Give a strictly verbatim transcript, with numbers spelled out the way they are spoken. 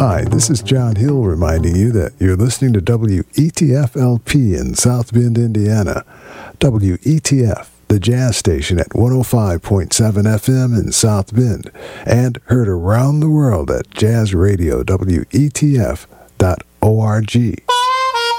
Hi, this is John Hill reminding you that you're listening to W E T F L P in South Bend, Indiana. W E T F, the jazz station at one oh five point seven F M in South Bend, and heard around the world at jazz radio W E T F dot org.